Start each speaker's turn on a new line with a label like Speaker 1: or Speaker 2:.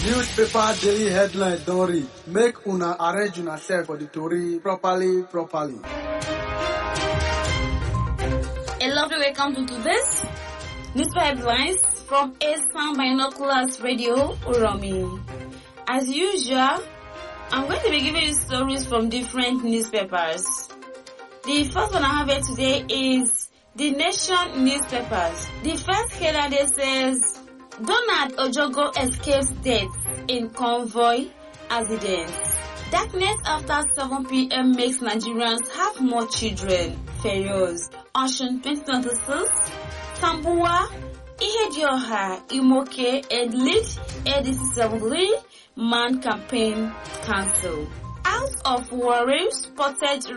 Speaker 1: Newspaper daily headline don read. Make una arrange una self for the tori properly.
Speaker 2: A lovely welcome to today's newspaper headlines from Eastern Binoculars Radio, Uromi. As usual, I'm going to be giving you stories from different newspapers. The first one I have here today is The Nation newspapers. The first headline says, Donald Ojogo escapes death in convoy accidents. Darkness after 7 p.m. makes Nigerians have more children. Ferios. Ocean 2026. Sambuwa, Ihedioha, Imoke, and lead ADC 73 man campaign cancelled. House of Warri spotted